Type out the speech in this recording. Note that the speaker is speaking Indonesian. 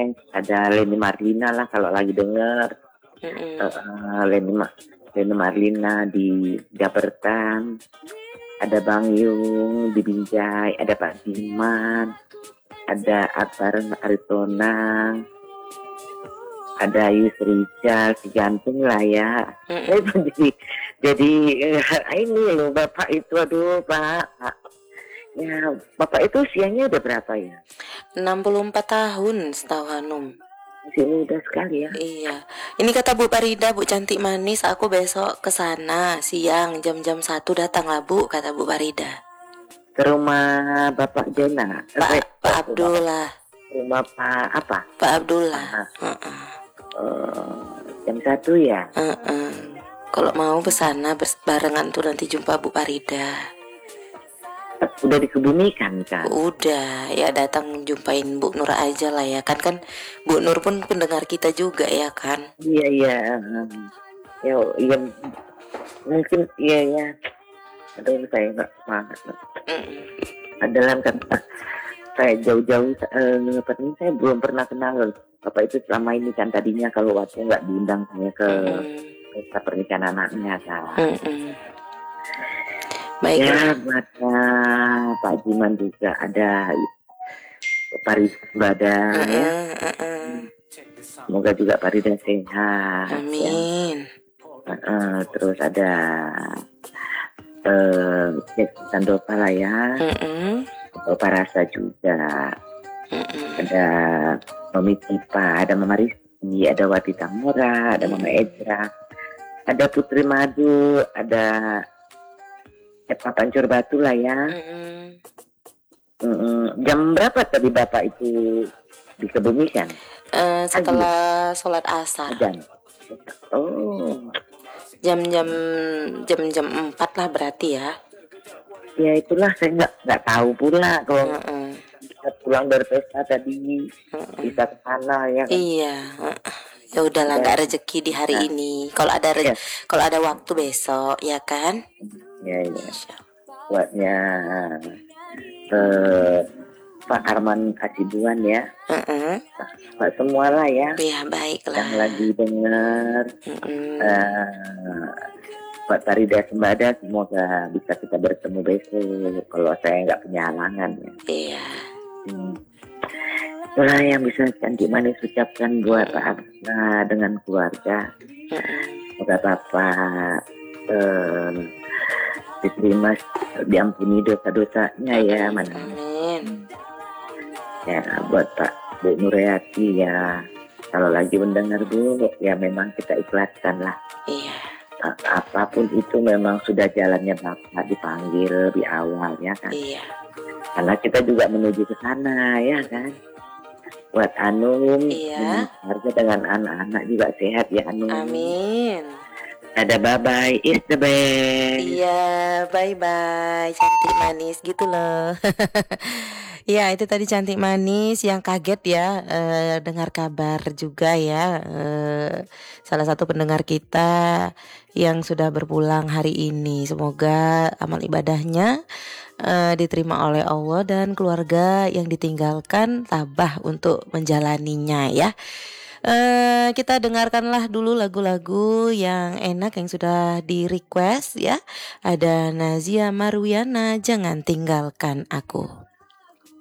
ada Leni Marlina lah kalau lagi denger. Leni Marlina di Jabertan, ada Bang Yung di Binjai, ada Pak Diman, ada Akbar Aritonang, ada Yusrijal, si Jantung lah ya. Jadi ini loh Bapak itu, aduh Pak. Ya, Bapak itu usianya udah berapa ya? 64 tahun setahu Hanum. Masih muda sekali ya. Iya. Ini kata Bu Parida, Bu cantik manis, aku besok ke sana siang jam-jam 1 datanglah Bu, kata Bu Parida. Ke rumah Bapak Jena. Pak Abdullah. Rumah Pak apa? Pak Abdullah. Jam 1 ya. Kalau mau ke sana barengan tuh nanti jumpa Bu Parida. Udah dikebumikan kan? Udah, ya datang jumpain Bu Nur aja lah ya kan Bu Nur pun pendengar kita juga ya kan? Iya. Ya mungkin iya. Aduh saya nggak semangat. Adalah kan saya jauh-jauh saya belum pernah kenal Bapak itu selama ini kan, tadinya kalau waktu nggak diundang saya ke pesta pernikahan anaknya kan. Baik. Ya buat Pak Jiman juga ada Parida badan ya. Semoga juga Parida sehat. Amin. Ya. Terus ada Sandopa lah ya. Bapak Rasa juga. Ada Mami Tipa, ada Mama Rizky, ada Wati Tamura, ada Mama Edra, ada Putri Madu, ada Pak Pancur Batu lah ya. Jam berapa tadi Bapak itu dikebumikan? Setelah sholat asar. Oh. Jam 4 lah berarti ya. Ya itulah saya nggak tahu pula kalau kita pulang dari pesta tadi bisa ke sana ya kan? Iya. Ya udahlah, nggak rezeki di hari ini. Kalau ada waktu besok ya kan? Ya. Buatnya Pak Arman Kasibuan ya. Pak semua lah ya. Iya baiklah. Yang lagi dengar. Pak Parida Sembada, semoga bisa kita bertemu besok kalau saya nggak punya halangan ya. Iya. Itulah yang bisa cantik manis ucapkan buat Pak Abna dengan keluarga. Semoga Bapak diterima, diampuni dosa-dosanya ya. Amin. Ya buat Pak Bu Nurayati ya, kalau lagi mendengar Bu ya memang kita ikhlaskan lah. Iya. Apapun itu memang sudah jalannya Bapak dipanggil di awal ya kan. Iya. Karena kita juga menuju ke sana ya kan. Buat Anung, harga dengan anak-anak juga sehat ya Anung. Amin. Ada bye-bye, is the best. Iya, bye-bye, cantik manis gitu loh. Ya itu tadi cantik manis yang kaget ya dengar kabar juga ya, salah satu pendengar kita yang sudah berpulang hari ini. Semoga amal ibadahnya diterima oleh Allah dan keluarga yang ditinggalkan tabah untuk menjalaninya ya. Kita dengarkanlah dulu lagu-lagu yang enak yang sudah di request ya. Ada Nazia Marwiana, Jangan Tinggalkan Aku.